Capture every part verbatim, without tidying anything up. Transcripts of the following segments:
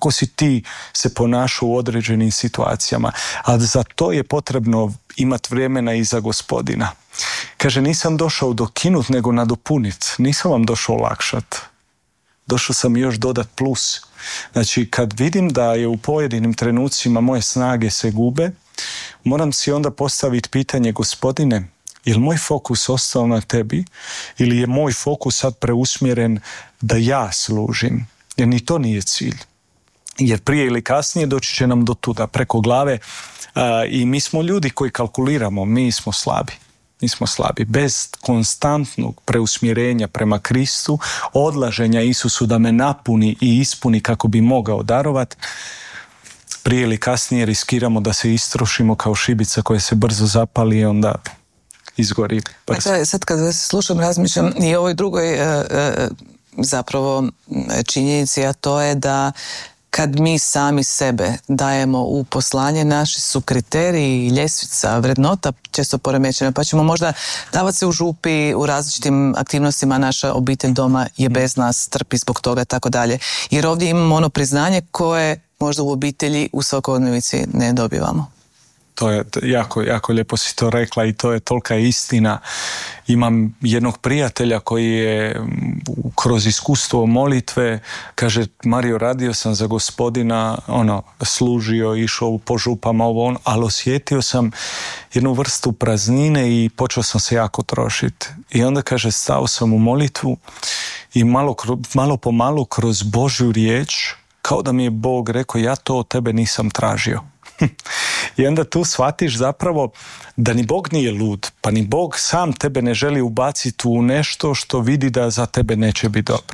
kako si ti se ponašao u određenim situacijama. A za to je potrebno imati vremena i za Gospodina. Kaže, nisam došao dokinut, nego nadopunit. Nisam vam došao olakšat. Došao sam još dodat plus. Znači, kad vidim da je u pojedinim trenucima moje snage se gube, moram si onda postaviti pitanje, Gospodine, je li moj fokus ostao na tebi ili je moj fokus sad preusmjeren da ja služim? Jer ni to nije cilj. Jer prije ili kasnije doći će nam do tuda, preko glave. A, i mi smo ljudi koji kalkuliramo, mi smo slabi. Mi smo slabi. Bez konstantnog preusmjerenja prema Kristu, odlaženja Isusu da me napuni i ispuni kako bi mogao darovati, prije ili kasnije riskiramo da se istrošimo kao šibica koja se brzo zapali i onda izgori. Dakle, sad kad vas slušam, razmišljam i o ovoj drugoj e, e, zapravo činjenici, a to je da kad mi sami sebe dajemo u poslanje, naši su kriteriji i ljestvica, vrednota često poremećena, pa ćemo možda davati se u župi u različitim aktivnostima, naša obitelj doma je bez nas, trpi zbog toga, tako dalje. Jer ovdje imamo ono priznanje koje možda u obitelji u svakodnevici ne dobivamo. To je jako, jako lijepo si to rekla i to je tolika istina. Imam jednog prijatelja koji je kroz iskustvo molitve, kaže, Mario, radio sam za Gospodina, ono, služio, išao po župama, ovo, on, ali osjetio sam jednu vrstu praznine i počeo sam se jako trošiti. I onda kaže, stao sam u molitvu i malo, malo po malo kroz Božju riječ, kao da mi je Bog rekao, ja to od tebe nisam tražio. I onda tu shvatiš zapravo da ni Bog nije lud, pa ni Bog sam tebe ne želi ubaciti u nešto što vidi da za tebe neće biti dobro.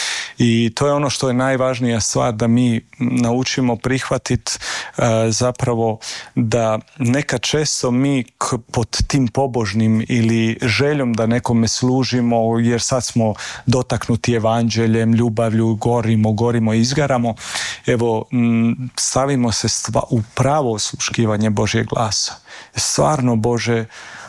I to je ono što je najvažnija stvar, da mi naučimo prihvatiti uh, zapravo da nekad često mi k- pod tim pobožnim ili željom da nekome služimo, jer sad smo dotaknuti evanđeljem, ljubavlju, gorimo, gorimo, izgaramo, evo, m, stavimo se stva- u pravo osluškivanje Božjeg glasa. Stvarno, Bože,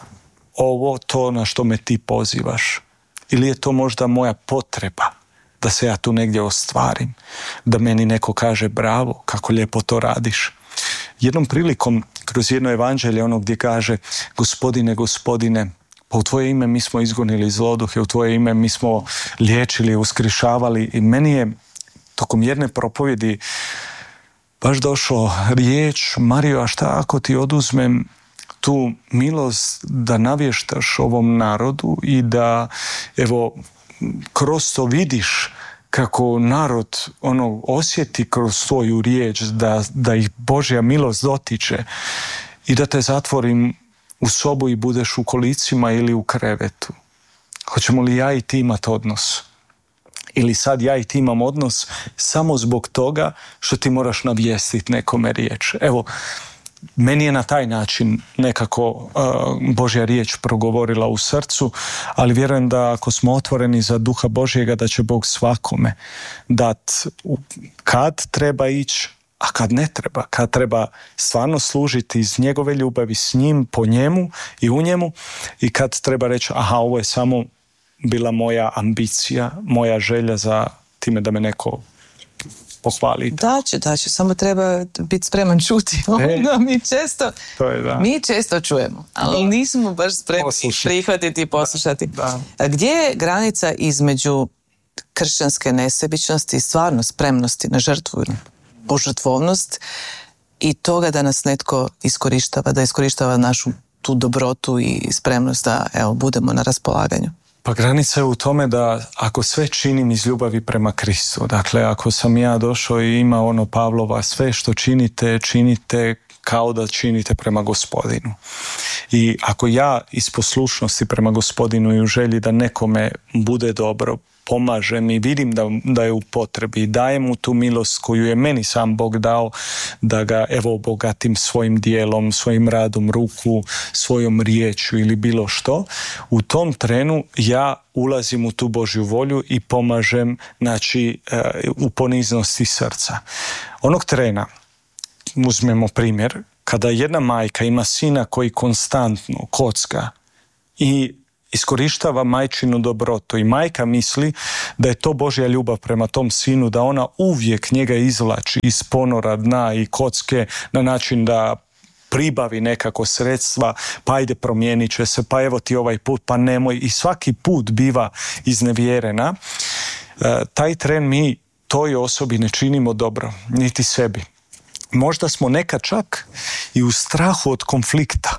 ovo to na što me ti pozivaš, ili je to možda moja potreba da se ja tu negdje ostvarim, da meni neko kaže bravo, kako lijepo to radiš. Jednom prilikom kroz jedno evanđelje ono gdje kaže, Gospodine, Gospodine, pa u tvoje ime mi smo izgonili zloduhe, u tvoje ime mi smo liječili, uskrišavali, i meni je tokom jedne propovjedi baš došlo riječ, Mario, a šta ako ti oduzmem tu milost da navještaš ovom narodu i da, evo, kroz to vidiš kako narod ono osjeti kroz svoju riječ da, da ih Božja milost dotiče i da te zatvorim u sobu i budeš u kolicima ili u krevetu. Hoćemo li ja i ti imati odnos? Ili sad ja i ti imam odnos samo zbog toga što ti moraš navijestiti nekome riječ? Evo, meni je na taj način nekako uh, Božja riječ progovorila u srcu, ali vjerujem da ako smo otvoreni za Duha Božjega, da će Bog svakome dat kad treba ići, a kad ne treba, kad treba stvarno služiti iz njegove ljubavi s njim, po njemu i u njemu, i kad treba reći, aha, ovo je samo bila moja ambicija, moja želja za time da me neko pohvaliti. Da će, da će, samo treba biti spreman čuti. Onda mi često, to je, da. mi često čujemo, ali nismo baš spremni poslušati. prihvatiti i poslušati. Da, da. Gdje je granica između kršćanske nesebičnosti i stvarno spremnosti na žrtvu, požrtvovnost, i toga da nas netko iskorištava, da iskorištava našu tu dobrotu i spremnost da, evo, budemo na raspolaganju? Pa granica je u tome da ako sve činim iz ljubavi prema Kristu, dakle ako sam ja došao i ima ono Pavlova, sve što činite, činite kao da činite prema Gospodinu. I ako ja iz poslušnosti prema Gospodinu i u želji da nekome bude dobro, pomažem i vidim da, da je u potrebi, dajem mu tu milost koju je meni sam Bog dao, da ga, evo, obogatim svojim dijelom, svojim radom ruku, svojom riječju ili bilo što, u tom trenu ja ulazim u tu Božju volju i pomažem, znači, u poniznosti srca. Onog trena, uzmemo primjer, kada jedna majka ima sina koji konstantno kocka i iskorištava majčinu dobrotu i majka misli da je to Božja ljubav prema tom sinu, da ona uvijek njega izvlači iz ponora, dna i kocke na način da pribavi nekako sredstva, pa ajde promijenit će se, pa evo ti ovaj put, pa nemoj, i svaki put biva iznevjerena. E, taj tren mi toj osobi ne činimo dobro, niti sebi. Možda smo nekad čak i u strahu od konflikta.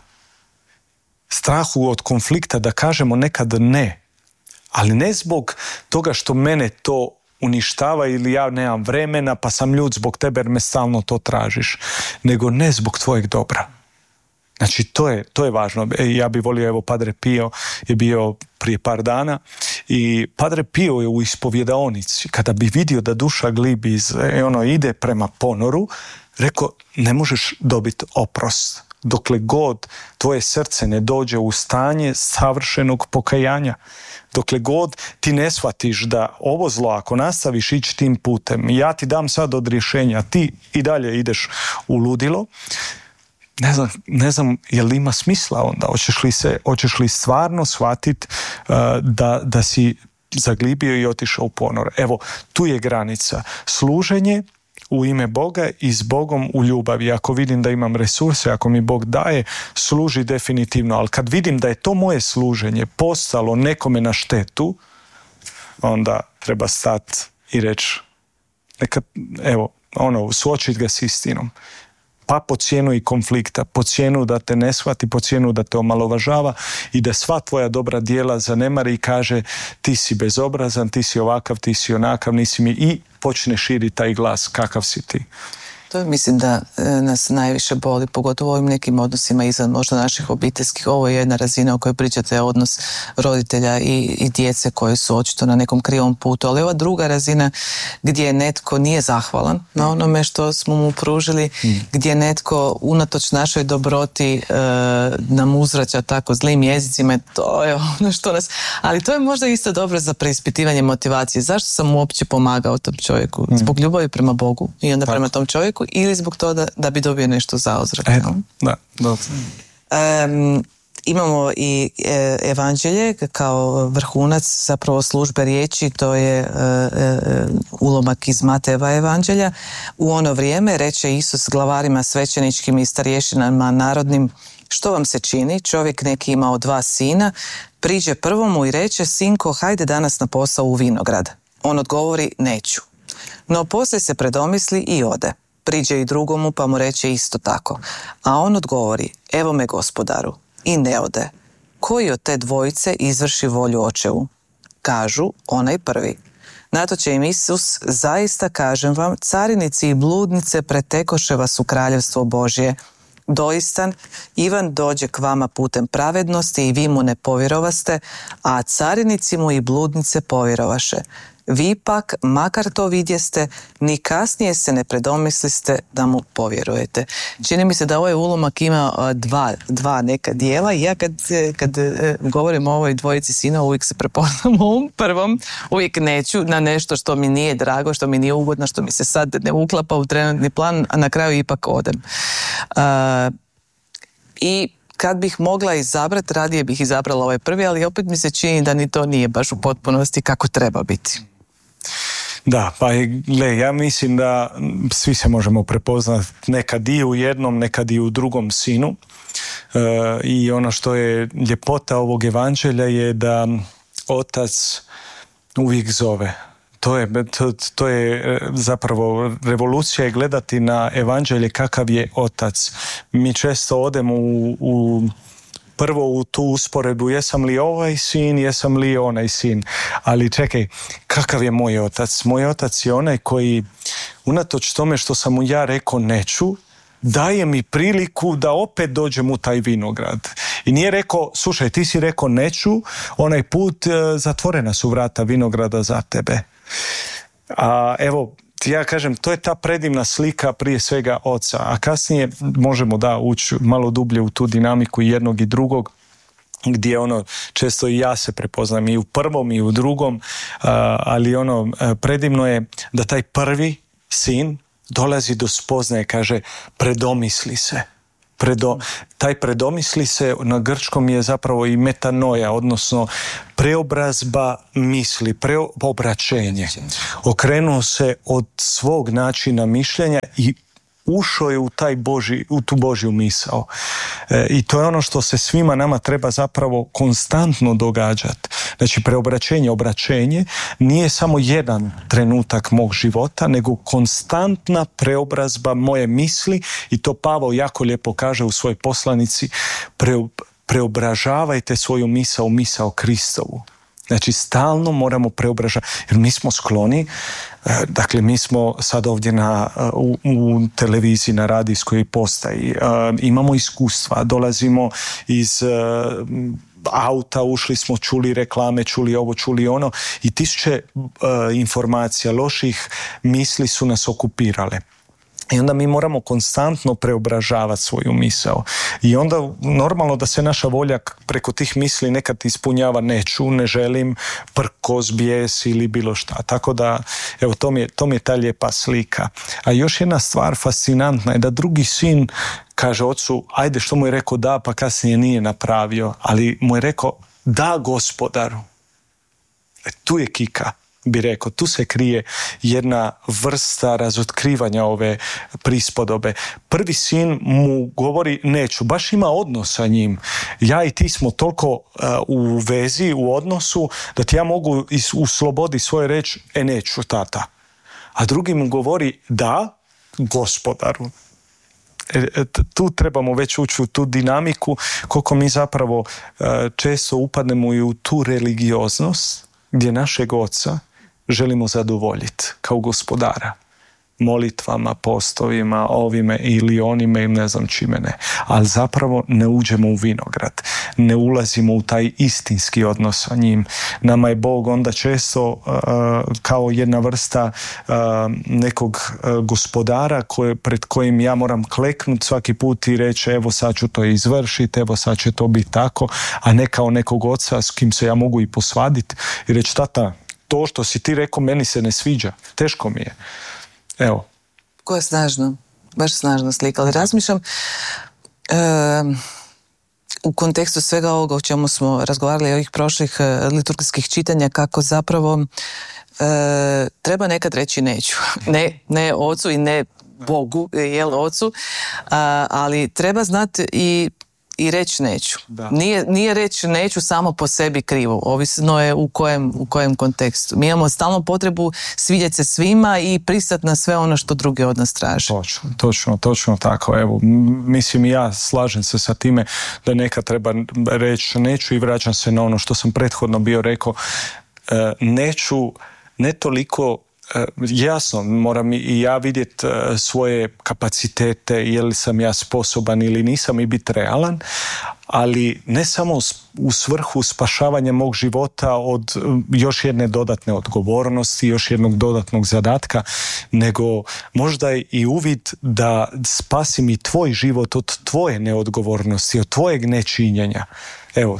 Strahu od konflikta da kažemo nekad ne. Ali ne zbog toga što mene to uništava ili ja nemam vremena pa sam ljud zbog tebe jer me stalno to tražiš. Nego ne zbog tvojeg dobra. Znači to je, to je važno. E, ja bih volio, evo Padre Pio je bio prije par dana i Padre Pio je u ispovjedaonici. Kada bi vidio da duša glibi iz, e, ono ide prema ponoru, rekao ne možeš dobiti oprost dokle god tvoje srce ne dođe u stanje savršenog pokajanja. Dokle god ti ne shvatiš da ovo zlo, ako nastaviš ići tim putem, ja ti dam sad od rješenja, ti i dalje ideš u ludilo, ne znam, ne znam je li ima smisla onda, hoćeš li, se, hoćeš li stvarno shvatiti uh, da, da si zaglibio i otišao u ponor. Evo, tu je granica. Služenje u ime Boga i s Bogom u ljubavi. Ako vidim da imam resurse, ako mi Bog daje, služi definitivno. Ali kad vidim da je to moje služenje postalo nekome na štetu, onda treba stati i reći, neka, evo, ono, suočiti ga s istinom. Pa po cijenu i konflikta, po cijenu da te ne shvati, po cijenu da te omalovažava i da sva tvoja dobra djela zanemari i kaže ti si bezobrazan, ti si ovakav, ti si onakav, nisi mi, i počne širiti taj glas kakav si ti. To je, mislim da nas najviše boli, pogotovo u ovim nekim odnosima izvan možda naših obiteljskih. Ovo je jedna razina o kojoj pričate, odnos roditelja i, i djece koji su očito na nekom krivom putu, ali ova druga razina gdje netko nije zahvalan na onome što smo mu pružili, mm. gdje netko unatoč našoj dobroti e, nam uzvraća tako zlim jezicima, to je ono što nas... Ali to je možda isto dobro za preispitivanje motivacije. Zašto sam uopće pomagao tom čovjeku? Mm. Zbog ljubavi prema Bogu i onda tako. Prema tom čovjeku, ili zbog toga da, da bi dobio nešto zauzvrat. Eto, da, da. Um, imamo i e, evanđelje kao vrhunac zapravo službe riječi, to je e, e, ulomak iz Matejeva evanđelja. U ono vrijeme reče Isus glavarima svećeničkim i starješinama narodnim, što vam se čini? Čovjek neki imao dva sina, priđe prvomu i reče, sinko, hajde danas na posao u vinograd. On odgovori, neću. No poslije se predomisli i ode. Priđe i drugomu pa mu reče isto tako. A on odgovori, evo me gospodaru, i ne ode. Koji od te dvojice izvrši volju očevu? Kažu, onaj prvi. Na to će im Isus, zaista kažem vam, carinici i bludnice pretekoše vas u kraljevstvo Božje. Doista, Ivan dođe k vama putem pravednosti i vi mu ne povjerovaste, a carinici mu i bludnice povjerovaše. Vi pak, makar to vidjeste, ni kasnije se ne predomisliste da mu povjerujete. Čini mi se da ovaj ulomak ima dva, dva neka dijela i ja kad, kad govorim o ovoj dvojici sina uvijek se prepoznam u ovom prvom, uvijek neću na nešto što mi nije drago, što mi nije ugodno, što mi se sad ne uklapa u trenutni plan, a na kraju ipak odem. Uh, I kad bih mogla izabrati, radije bih izabrala ovaj prvi, ali opet mi se čini da ni to nije baš u potpunosti kako treba biti. Da, pa gle, ja mislim da svi se možemo prepoznati nekad i u jednom, nekad i u drugom sinu. E, I ono što je ljepota ovog evanđelja je da otac uvijek zove. To je, to, to je zapravo revolucija je gledati na evanđelje kakav je otac. Mi često odemo u, u prvo u tu usporedbu, jesam li ovaj sin, jesam li onaj sin. Ali čekaj, kakav je moj otac? Moj otac je onaj koji, unatoč tome što sam mu ja rekao neću, daje mi priliku da opet dođem u taj vinograd. I nije rekao, slušaj, ti si rekao neću, onaj put zatvorena su vrata vinograda za tebe. A evo, ja kažem, to je ta predivna slika prije svega oca, a kasnije možemo da ući malo dublje u tu dinamiku jednog i drugog, gdje ono, često i ja se prepoznam i u prvom i u drugom, ali ono, predivno je da taj prvi sin dolazi do spoznaje, kaže, predomisli se. Predo, taj predomisli se na grčkom je zapravo i metanoja, odnosno preobrazba misli, preobraćenje. Okrenuo se od svog načina mišljenja i ušao je u, taj Boži, u tu Božju misao. E, I to je ono što se svima nama treba zapravo konstantno događati. Znači, preobraćenje, obraćenje nije samo jedan trenutak mog života, nego konstantna preobrazba moje misli, i to Pavao jako lijepo kaže u svojoj poslanici: pre, preobražavajte svoju misao u misao Kristovu. Znači, stalno moramo preobražavati, jer mi smo skloni, dakle, mi smo sad ovdje na, u, u televiziji, na radijskoj postaji, imamo iskustva, dolazimo iz auta, ušli smo, čuli reklame, čuli ovo, čuli ono, i tisuće informacija, loših misli su nas okupirale. I onda mi moramo konstantno preobražavati svoju misao. I onda normalno da se naša volja preko tih misli nekad ispunjava neću, ne želim, prkos, bijes ili bilo šta. Tako da, evo, to mi je, to mi je ta lijepa slika. A još jedna stvar fascinantna je da drugi sin kaže ocu, ajde, što mu je rekao da, pa kasnije nije napravio, ali mu je rekao da, Gospodaru. E, tu je kika, bi rekao, tu se krije jedna vrsta razotkrivanja ove prispodobe. Prvi sin mu govori neću, baš ima odnos sa njim. Ja i ti smo toliko uh, u vezi, u odnosu, da ti ja mogu is, u slobodi svoje reći, e neću, tata. A drugi mu govori da, Gospodaru. E, tu trebamo već ući u tu dinamiku, koliko mi zapravo uh, često upadnemo i u tu religioznost, gdje našeg oca želimo zadovoljiti kao gospodara. Molitvama, postovima, ovime ili onime, ne znam čime ne. Ali zapravo ne uđemo u vinograd. Ne ulazimo u taj istinski odnos sa njim. Nama je Bog onda često uh, kao jedna vrsta uh, nekog uh, gospodara koje, pred kojim ja moram kleknuti svaki put i reći evo sad ću to izvršiti, evo sad će to biti tako, a ne kao nekog oca s kim se ja mogu i posvaditi i reći tata, to što si ti rekao meni se ne sviđa, teško mi je. Evo. Koja je snažno, baš snažna slika, ali razmišljam e, u kontekstu svega ovoga o čemu smo razgovarali, ovih prošlih e, liturgijskih čitanja, kako zapravo e, treba nekad reći neću. Ne, ne ocu i ne Bogu, jel ocu, a, ali treba znati i i reći neću. Nije, nije reći neću samo po sebi krivo, ovisno je u kojem, u kojem kontekstu. Mi imamo stalno potrebu svidjeti se svima i pristati na sve ono što drugi od nas traže. Točno, točno, točno tako. Evo, mislim i ja slažem se sa time da nekad treba reći neću i vraćam se na ono što sam prethodno bio rekao. Neću ne toliko jasno, moram i ja vidjeti svoje kapacitete, je li sam ja sposoban ili nisam i biti realan, ali ne samo u svrhu spašavanja mog života od još jedne dodatne odgovornosti, još jednog dodatnog zadatka, nego možda i uvid da spasim i tvoj život od tvoje neodgovornosti, od tvojeg nečinjenja. Evo.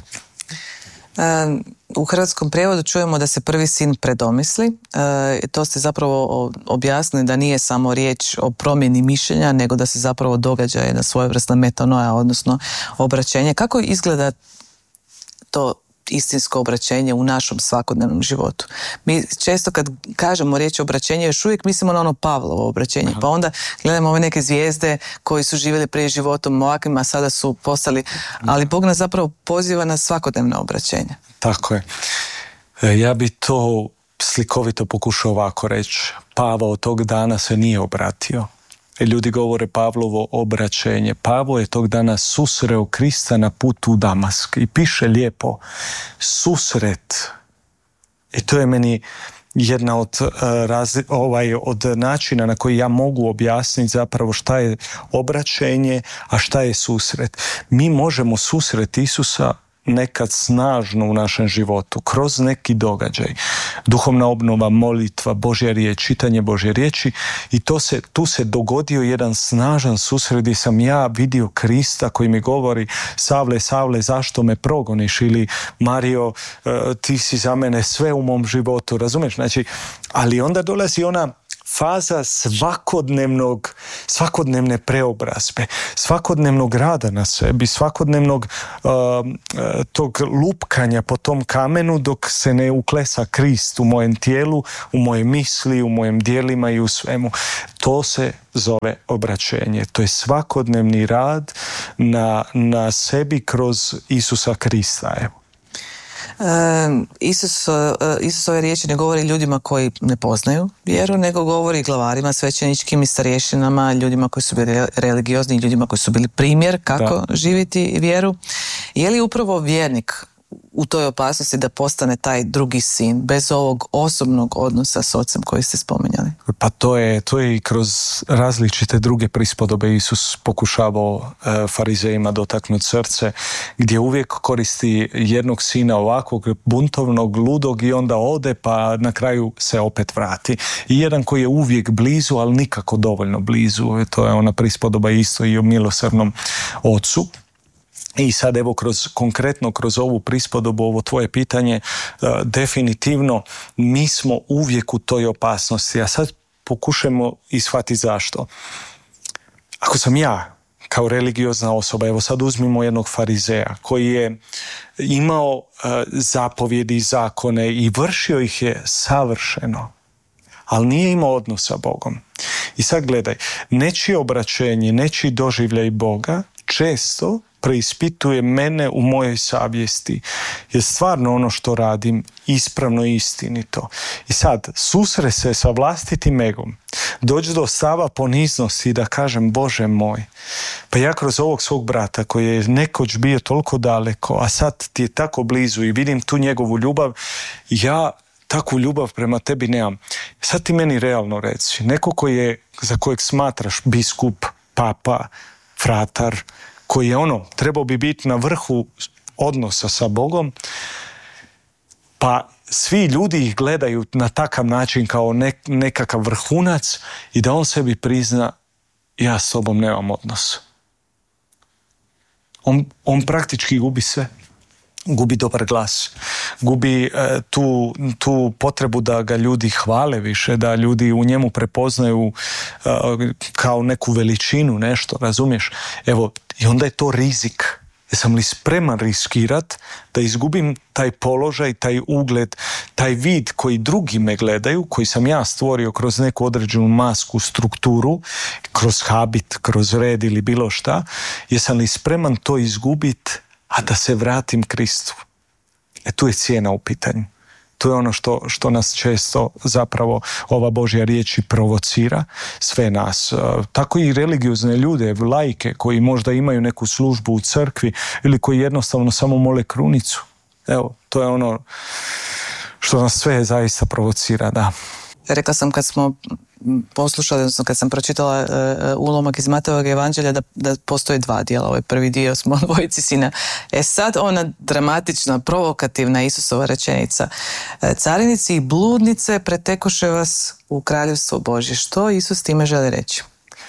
U hrvatskom prijevodu čujemo da se prvi sin predomisli. E, to ste zapravo objasnili da nije samo riječ o promjeni mišljenja, nego da se zapravo događa jedna svojevrsna metanoja, odnosno obraćenje. Kako izgleda to istinsko obraćenje u našem svakodnevnom životu? Mi često kad kažemo riječ obraćenje, još uvijek mislimo na ono Pavlovo obraćenje. Aha. Pa onda gledamo ove neke zvijezde koji su živjeli prije životom ovakvim, a sada su postali, ali Bog nas zapravo poziva na svakodnevno obraćenje. Tako je. Ja bi to slikovito pokušao ovako reći. Pavao tog dana se nije obratio. Ljudi govore Pavlovo obraćenje. Pavao je tog dana susreo Krista na putu u Damask i piše lijepo susret. I to je meni jedna od, uh, razli, ovaj, od načina na koji ja mogu objasniti zapravo šta je obraćenje, a šta je susret. Mi možemo susret Isusa nekad snažno u našem životu, kroz neki događaj. Duhovna obnova, molitva, Božja riječ, čitanje Božje riječi, i to se, tu se dogodio jedan snažan susret gdje sam ja vidio Krista koji mi govori Savle, Savle, zašto me progoniš? Ili Mario, ti si za mene sve u mom životu, razumiješ? Znači, ali onda dolazi ona faza svakodnevnog, svakodnevne preobrazbe, svakodnevnog rada na sebi, svakodnevnog uh, tog lupkanja po tom kamenu dok se ne uklesa Krist u mojem tijelu, u moje misli, u mojem djelima i u svemu. To se zove obraćenje. To je svakodnevni rad na, na sebi kroz Isusa Krista. Evo. Isus, Isusove riječi ne govori ljudima koji ne poznaju vjeru, nego govori glavarima, svećeničkim i starješinama, ljudima koji su bili religiozni, ljudima koji su bili primjer kako da. živjeti vjeru. Je li upravo vjernik u toj opasnosti da postane taj drugi sin, bez ovog osobnog odnosa s ocem koji ste spominjali? Pa to je, to je i kroz različite druge prispodobe Isus pokušavao e, farizejima dotaknuti srce, gdje uvijek koristi jednog sina ovakvog buntovnog, ludog i onda ode pa na kraju se opet vrati. I jedan koji je uvijek blizu, ali nikako dovoljno blizu. To je ona prispodoba isto i o milosrdnom ocu. I sad evo kroz, konkretno kroz ovu prispodobu, ovo tvoje pitanje, uh, definitivno mi smo uvijek u toj opasnosti. A sad pokušajmo ishvatiti zašto. Ako sam ja kao religiozna osoba, evo sad uzmimo jednog farizeja koji je imao uh, zapovjedi, zakone i vršio ih je savršeno, ali nije imao odnos sa Bogom. I sad gledaj, nečije obraćenje, nečiji doživljaj Boga često preispituje mene u mojoj savjesti. Je stvarno ono što radim ispravno i istinito. I sad, susre se sa vlastitim egom, dođi do stava poniznosti da kažem, Bože moj, pa ja kroz ovog svog brata koji je nekoć bio toliko daleko, a sad ti je tako blizu i vidim tu njegovu ljubav, ja takvu ljubav prema tebi nemam. Sad ti meni realno reci, neko koji je, za kojeg smatraš biskup, papa, fratar, koji je ono, trebao bi biti na vrhu odnosa sa Bogom, pa svi ljudi ih gledaju na takav način kao nek, nekakav vrhunac i da on sebi prizna, ja s tobom nemam odnos. On, on praktički gubi sve. Gubi dobar glas, gubi e, tu, tu potrebu da ga ljudi hvale više, da ljudi u njemu prepoznaju e, kao neku veličinu, nešto, razumiješ? Evo, i onda je to rizik. Jesam li spreman riskirat da izgubim taj položaj, taj ugled, taj vid koji drugi me gledaju, koji sam ja stvorio kroz neku određenu masku, strukturu, kroz habit, kroz red ili bilo šta, jesam li spreman to izgubiti, a da se vratim Kristu? E tu je cijena u pitanju. To je ono što, što nas često zapravo ova Božja riječ provocira, sve nas. Tako i religiozne ljude, laike koji možda imaju neku službu u crkvi ili koji jednostavno samo mole krunicu. Evo, to je ono što nas sve zaista provocira, da. Rekla sam kad smo poslušali, odnosno kad sam pročitala uh, ulomak iz Matejevog evanđelja da, da postoje dva dijela. Ovaj prvi dio smo dvojici sina. E sad ona dramatična, provokativna Isusova rečenica. Carinici i bludnice pretekoše vas u kraljevstvo Božje. Što Isus time želi reći?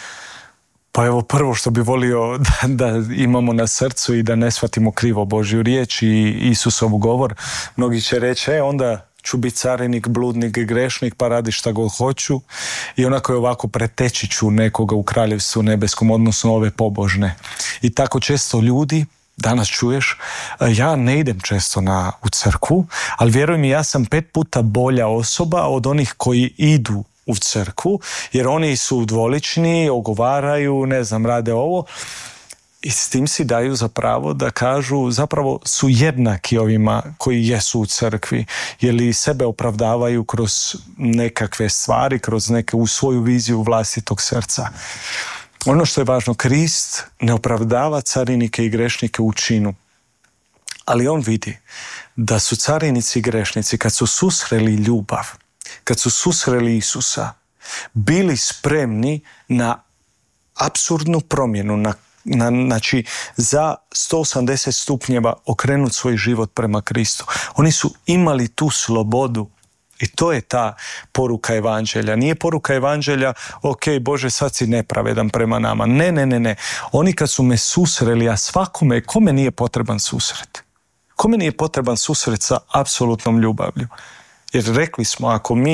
Pa evo prvo što bi volio da, da imamo na srcu i da ne shvatimo krivo Božju riječ i Isusov govor. Mnogi će reći, e onda ću biti carinik, bludnik i grešnik, pa radi šta god hoću i onako je ovako preteći ću nekoga u kraljevstvu nebeskom, odnosno ove pobožne. I tako često ljudi, danas čuješ, ja ne idem često na, u crkvu, ali vjeruj mi, ja sam pet puta bolja osoba od onih koji idu u crkvu, jer oni su dvolični, ogovaraju, ne znam, rade ovo. I s tim si daju za pravo da kažu, zapravo su jednaki ovima koji jesu u crkvi, jer sebe opravdavaju kroz nekakve stvari, kroz neke u svoju viziju vlastitog srca. Ono što je važno, Krist ne opravdava carinike i grešnike u činu, ali on vidi da su carinici i grešnici kad su susreli ljubav, kad su susreli Isusa, bili spremni na apsurdnu promjenu, na Na, znači za sto osamdeset stupnjeva okrenuti svoj život prema Kristu. Oni su imali tu slobodu i to je ta poruka evanđelja. Nije poruka evanđelja, ok, Bože, sad si nepravedan prema nama. Ne, ne, ne, ne. Oni kad su me susreli, a svakome, kome nije potreban susret? Kome nije potreban susret sa apsolutnom ljubavlju? Jer rekli smo, ako mi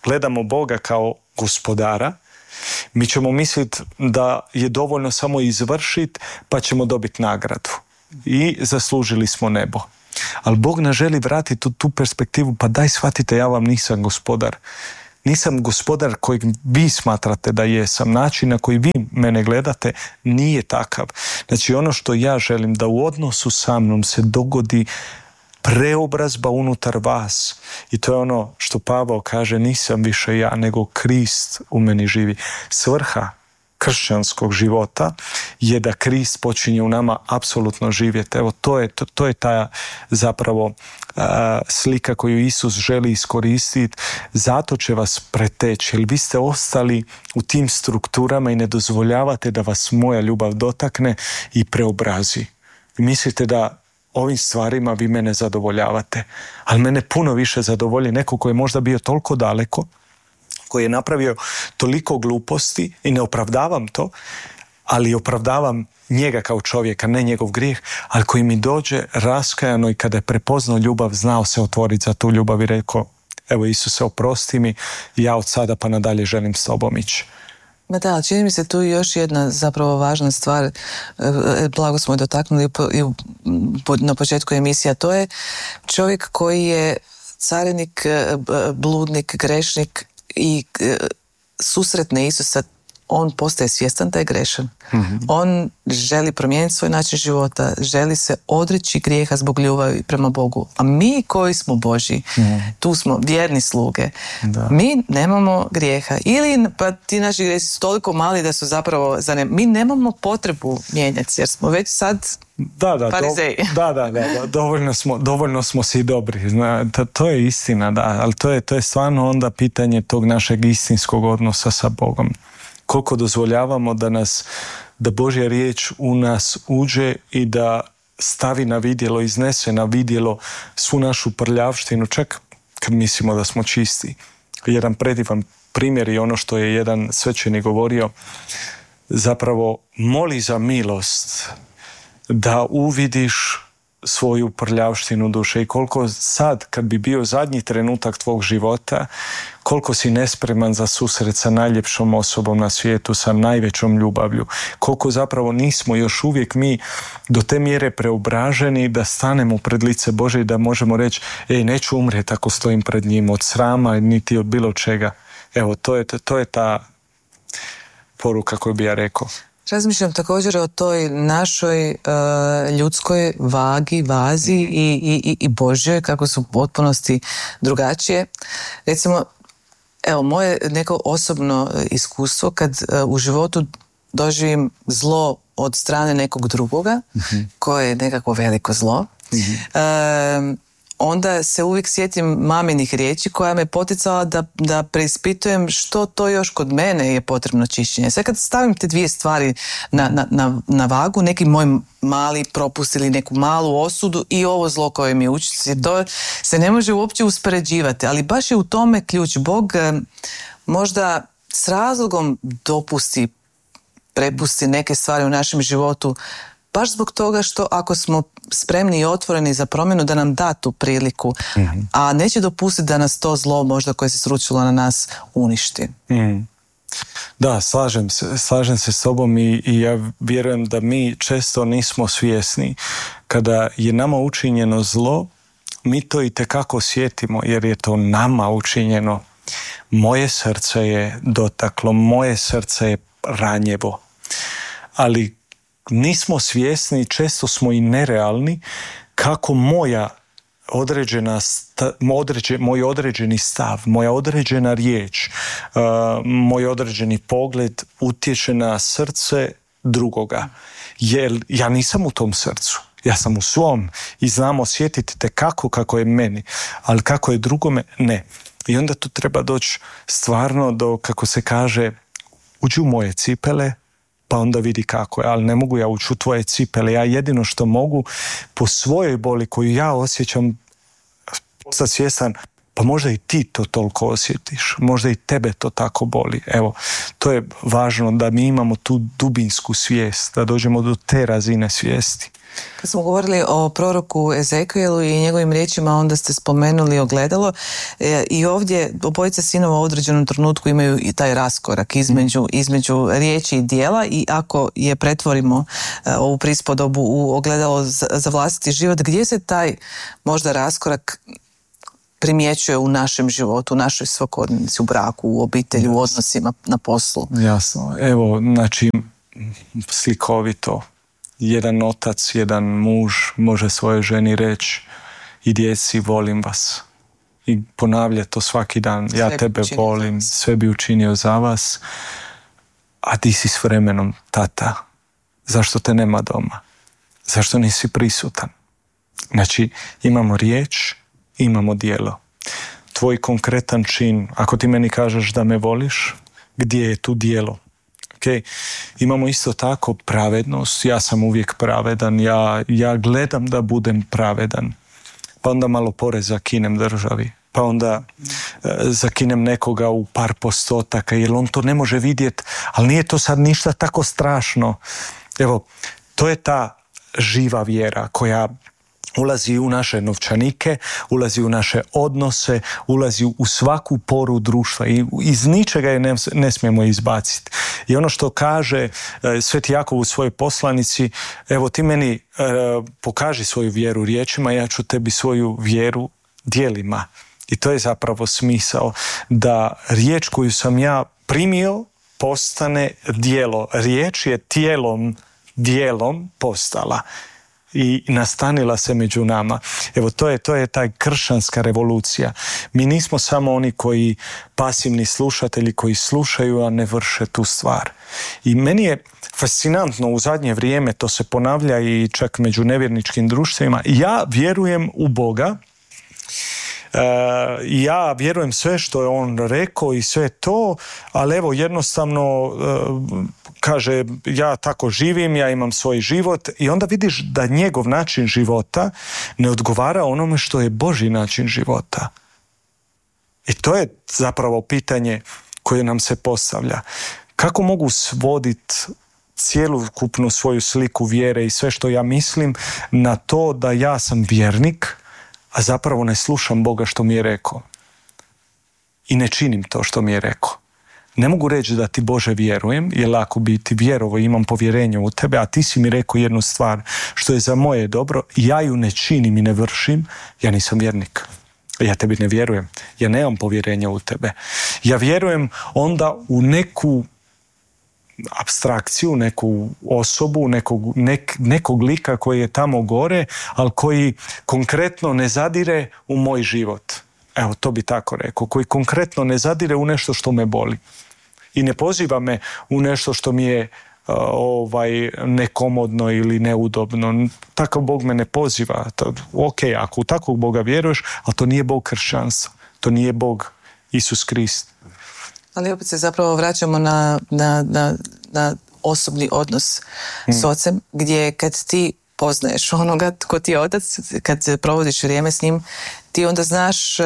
gledamo Boga kao gospodara, mi ćemo misliti da je dovoljno samo izvršiti pa ćemo dobiti nagradu. I zaslužili smo nebo. Ali Bog ne želi vratiti u tu perspektivu, pa daj shvatite, ja vam nisam gospodar. Nisam gospodar kojeg vi smatrate da jesam. Način na koji vi mene gledate nije takav. Znači ono što ja želim da u odnosu sa mnom se dogodi preobrazba unutar vas. I to je ono što Pavao kaže, nisam više ja, nego Krist u meni živi. Svrha kršćanskog života je da Krist počinje u nama apsolutno živjeti. Evo, to je, to, to je ta zapravo uh, slika koju Isus želi iskoristiti. Zato će vas preteći, jer vi ste ostali u tim strukturama i ne dozvoljavate da vas moja ljubav dotakne i preobrazi. Mislite da ovim stvarima vi mene zadovoljavate, ali mene puno više zadovolji neko koji je možda bio toliko daleko, koji je napravio toliko gluposti i ne opravdavam to, ali opravdavam njega kao čovjeka, ne njegov grijeh, ali koji mi dođe raskajano i kada je prepoznao ljubav, znao se otvoriti za tu ljubav i rekao, evo Isuse, oprosti mi, ja od sada pa nadalje želim s tobom ići. Ma da, čini mi se tu još jedna zapravo važna stvar, blago smo je dotaknuli i na početku emisija, to je čovjek koji je carinik, bludnik, grešnik i susretne Isusa, on postaje svjestan da je grešan. Mm-hmm. On želi promijeniti svoj način života, želi se odreći grijeha zbog ljubavi prema Bogu. A mi koji smo Božji, mm. tu smo vjerni sluge, da. Mi nemamo grijeha. Ili pa ti naši grijesi su toliko mali da su zapravo zanem... Mi nemamo potrebu mijenjati, jer smo već sad da, da, farizeji. Do, da, da, da, da, dovoljno smo, dovoljno smo si dobri. Zna, to, to je istina, da, ali to je, to je stvarno onda pitanje tog našeg istinskog odnosa sa Bogom. Koliko dozvoljavamo da nas, da Božja riječ u nas uđe i da stavi na vidjelo, iznese na vidjelo svu našu prljavštinu, čak kad mislimo da smo čisti. Jedan predivan primjer je ono što je jedan svećenik govorio, zapravo moli za milost da uvidiš svoju prljavštinu duše i koliko sad, kad bi bio zadnji trenutak tvog života, koliko si nespreman za susret sa najljepšom osobom na svijetu, sa najvećom ljubavlju, koliko zapravo nismo još uvijek mi do te mjere preobraženi da stanemo pred lice Bože i da možemo reći, ej, neću umrijeti ako stojim pred njim od srama niti od bilo čega. Evo, to je, to je ta poruka koju bi ja rekao. Razmišljam također o toj našoj uh, ljudskoj vagi, vazi i, i, i Božjoj, kako su u potpunosti drugačije. Recimo, evo, moje neko osobno iskustvo kad uh, u životu doživim zlo od strane nekog drugoga, mm-hmm. koje je nekako veliko zlo, mm-hmm. uh, onda se uvijek sjetim maminih riječi koja me poticala da, da preispitujem što to još kod mene je potrebno čišćenje. Sad kad stavim te dvije stvari na, na, na, na vagu, neki moj mali propust ili neku malu osudu i ovo zlo koje mi uči, to se ne može uopće uspoređivati, ali baš je u tome ključ. Bog možda s razlogom dopusti, prepusti neke stvari u našem životu, baš zbog toga što ako smo spremni i otvoreni za promjenu, da nam da tu priliku, mm-hmm. a neće dopustiti da nas to zlo možda koje se sručilo na nas uništi. Mm. Da, slažem se, slažem se s tobom i, i ja vjerujem da mi često nismo svjesni. Kada je nama učinjeno zlo, mi to i tekako osjetimo jer je to nama učinjeno. Moje srce je dotaklo, moje srce je ranjevo. Ali nismo svjesni, često smo i nerealni kako moja određena sta, određen, moj određeni stav, moja određena riječ, uh, moj određeni pogled utječe na srce drugoga. Jer ja nisam u tom srcu. Ja sam u svom i znam osjetiti te kako, kako je meni, ali kako je drugome, ne. I onda tu treba doći stvarno do, kako se kaže, uđi u moje cipele, pa onda vidi kako je, ali ne mogu ja ući u tvoje cipele. Ja jedino što mogu po svojoj boli koju ja osjećam postati svjestan, Pa možda i ti to toliko osjetiš, možda i tebe to tako boli. Evo, to je važno da mi imamo tu dubinsku svijest, da dođemo do te razine svijesti. Kad smo govorili o proroku Ezekijelu i njegovim riječima, onda ste spomenuli ogledalo e, i ovdje obojica sinova u određenom trenutku imaju i taj raskorak između, mm. između riječi i dijela, i ako je pretvorimo e, ovu prispodobu u ogledalo za, za vlastiti život, gdje se taj možda raskorak primjećuje u našem životu, u našoj svakodnevnici, u braku, u obitelji, Jasno. u odnosima na poslu? Jasno. Evo, znači, slikovito. Jedan otac, jedan muž može svojoj ženi reći i djeci, volim vas. I ponavlja to svaki dan. Ja sve tebe volim, sve bi učinio za vas. A ti si s vremenom, tata. Zašto te nema doma? Zašto nisi prisutan? Znači, imamo riječ, imamo djelo. Tvoj konkretan čin, ako ti meni kažeš da me voliš, gdje je tu djelo? Okay. Imamo isto tako pravednost, ja sam uvijek pravedan, ja, ja gledam da budem pravedan, pa onda malo porez zakinem državi, pa onda e, zakinem nekoga u par postotaka, jer on to ne može vidjeti, ali nije to sad ništa tako strašno. Evo, to je ta živa vjera koja ulazi u naše novčanike, ulazi u naše odnose, ulazi u svaku poru društva i iz ničega je ne, ne smijemo izbaciti. I ono što kaže Sveti Jakov u svojoj poslanici, evo ti meni e, pokaži svoju vjeru riječima, ja ću tebi svoju vjeru djelima. I to je zapravo smisao, da riječ koju sam ja primio postane djelo. Riječ je tijelom, djelom postala i nastanila se među nama. Evo, to je, to je ta kršćanska revolucija. Mi nismo samo oni koji pasivni slušatelji koji slušaju, a ne vrše tu stvar. I meni je fascinantno, u zadnje vrijeme to se ponavlja i čak među nevjerničkim društvima. Ja vjerujem u Boga, Uh, ja vjerujem sve što je on rekao i sve to, ali evo jednostavno uh, kaže ja tako živim, ja imam svoj život, i onda vidiš da njegov način života ne odgovara onome što je Božji način života. I to je zapravo pitanje koje nam se postavlja. Kako mogu svoditi cjelokupnu svoju sliku vjere i sve što ja mislim na to da ja sam vjernik, a zapravo ne slušam Boga što mi je rekao. I ne činim to što mi je rekao. Ne mogu reći da ti, Bože, vjerujem, jer ako bi ti vjerovao, imam povjerenje u tebe, a ti si mi rekao jednu stvar što je za moje dobro, ja ju ne činim i ne vršim, ja nisam vjernik. Ja tebi ne vjerujem. Ja nemam povjerenja u tebe. Ja vjerujem onda u neku apstrakciju, neku osobu, nekog, nek, nekog lika koji je tamo gore, ali koji konkretno ne zadire u moj život. Evo, to bi tako rekao. Koji konkretno ne zadire u nešto što me boli. I ne poziva me u nešto što mi je uh, ovaj, nekomodno ili neudobno. Takav Bog me ne poziva. To, ok, ako u takvog Boga vjeruješ, ali to nije Bog kršćanstva. To nije Bog Isus Krist. Ali opet se zapravo vraćamo na, na, na, na osobni odnos mm. s ocem, gdje kad ti poznaješ onoga tko ti je otac, kad provodiš vrijeme s njim, ti onda znaš e,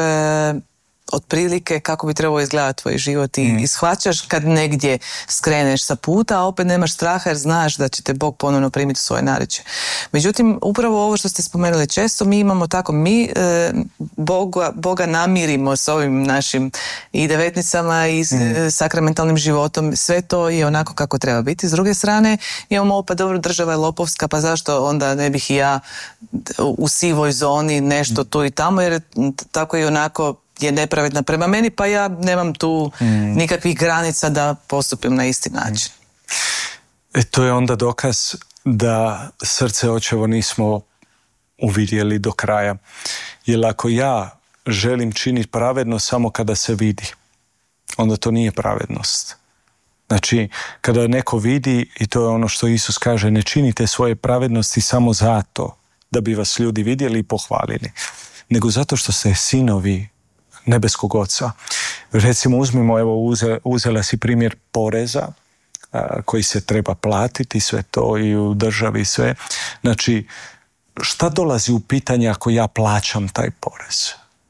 otprilike kako bi trebao izgledati tvoj život i, mm. i shvaćaš kad negdje skreneš sa puta, a opet nemaš straha jer znaš da će te Bog ponovno primiti u svoje narečje. Međutim, upravo ovo što ste spomenuli često, mi imamo tako, mi e, Boga, Boga namirimo s ovim našim i devetnicama i mm. sakramentalnim životom, sve to je onako kako treba biti. S druge strane, imamo ovo, pa dobro, država je lopovska, pa zašto onda ne bih i ja u sivoj zoni nešto tu i tamo, jer tako i onako je nepravedna prema meni, pa ja nemam tu mm. nikakvih granica da postupim na isti način. E, to je onda dokaz da srce očevo nismo uvidjeli do kraja. Jer ako ja želim činiti pravedno samo kada se vidi, onda to nije pravednost. Znači, kada neko vidi, i to je ono što Isus kaže, ne činite svoje pravednosti samo zato da bi vas ljudi vidjeli i pohvalili, nego zato što ste sinovi nebeskog Oca. Recimo, uzmimo, evo, uze, uzela si primjer poreza a, koji se treba platiti, sve to i u državi sve. Znači, šta dolazi u pitanje ako ja plaćam taj porez?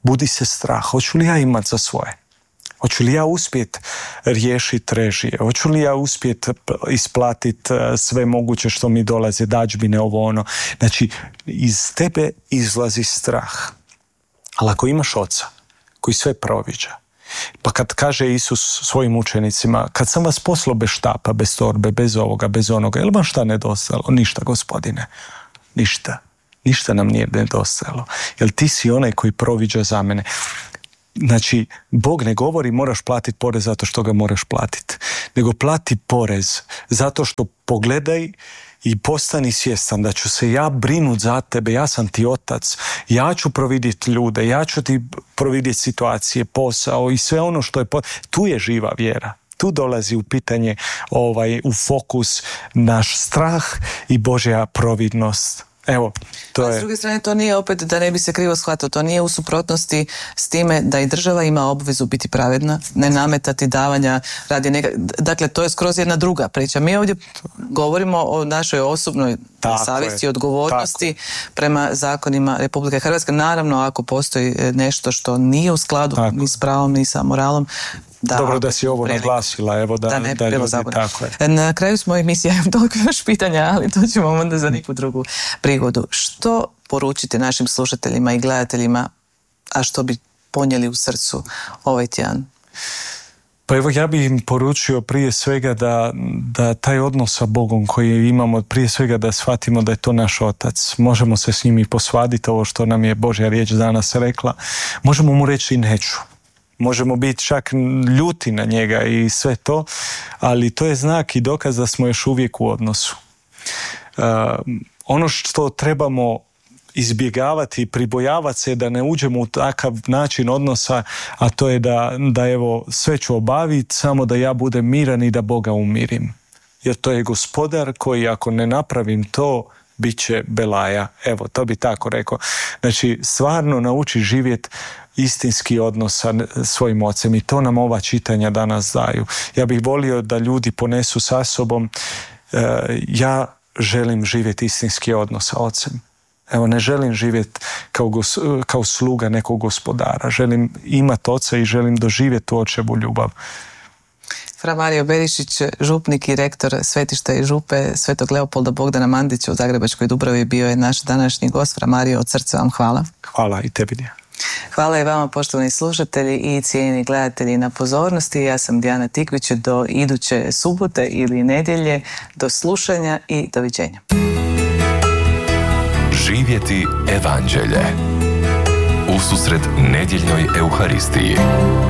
budi se strah. Hoću li ja imat za svoje? Hoću li ja uspjet riješiti režije? Hoću li ja uspjet isplatiti sve moguće što mi dolaze, dađbine, ovo ono? Znači, iz tebe izlazi strah. Ali ako imaš oca koji sve proviđa, pa kad kaže Isus svojim učenicima, kad sam vas poslao bez štapa, bez torbe, bez ovoga, bez onoga, je li vam šta nedostajalo? Ništa, Gospodine. Ništa. Ništa nam nije nedostajalo. Jer ti si onaj koji proviđa za mene. Znači, Bog ne govori moraš platiti porez zato što ga moraš platiti, nego plati porez zato što pogledaj i postani svjestan da ću se ja brinut za tebe, ja sam ti otac, ja ću providjeti ljude, ja ću ti providjeti situacije, posao i sve ono što je... Po... Tu je živa vjera. Tu dolazi u pitanje, ovaj, u fokus naš strah i Božja providnost. Evo, to je... A s druge strane, to nije opet, da ne bi se krivo shvatilo, to nije u suprotnosti s time da i država ima obvezu biti pravedna, ne nametati davanja radi neka... Dakle, to je skroz jedna druga priča. Mi ovdje govorimo o našoj osobnoj tako savjesti i odgovornosti tako prema zakonima Republike Hrvatske. Naravno, ako postoji nešto što nije u skladu tako ni s pravom, ni sa moralom, da, dobro da si ovo preliko. naglasila, evo da, da ne da bilo ljudi, tako je. Na kraju smo emisije, imam toliko još pitanja, ali to ćemo onda za neku drugu prigodu. Što poručiti našim slušateljima i gledateljima, a što bi ponijeli u srcu ovaj tjedan? Pa evo, ja bih im poručio prije svega da, da taj odnos sa Bogom koji imamo, prije svega da shvatimo da je to naš otac. Možemo se s njim i posvaditi, ovo što nam je Božja riječ danas rekla. Možemo mu reći i neću. Možemo biti čak ljuti na njega i sve to, ali to je znak i dokaz da smo još uvijek u odnosu. Uh, ono što trebamo izbjegavati i pribojavati se da ne uđemo u takav način odnosa, a to je da, da evo sve ću obaviti, samo da ja budem miran i da Boga umirim. Jer to je gospodar koji ako ne napravim to, bit će belaja. Evo, to bi tako rekao. Znači, stvarno nauči živjeti istinski odnos sa svojim ocem i to nam ova čitanja danas daju. Ja bih volio da ljudi ponesu sa sobom, uh, ja želim živjeti istinski odnos sa ocem. Evo, ne želim živjeti kao, gos, kao sluga nekog gospodara. Želim imati oca i želim doživjeti tu očevu ljubav. Fra Mario Berišić, župnik i rektor svetišta i župe Svetog Leopolda Bogdana Mandića u Zagrebačkoj Dubravi bio je naš današnji gost. Fra Mario, od srca vam hvala. Hvala i tebi. Hvala i vama, poštovani slušatelji i cijenjeni gledatelji, na pozornosti. Ja sam Dijana Tikvić, do iduće subote ili nedjelje, do slušanja i doviđenja. Živjeti evanđelje. Ususret nedjeljnoj Euharistiji.